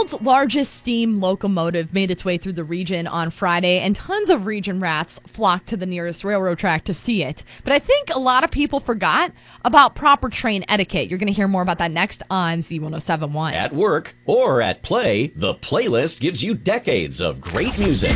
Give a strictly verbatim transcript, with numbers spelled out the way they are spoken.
world's largest steam locomotive made its way through the region on Friday, and tons of region rats flocked to the nearest railroad track to see it. But I think a lot of people forgot about proper train etiquette. You're going to hear more about that next on Z ten seventy-one. At work or at play, the playlist gives you decades of great music.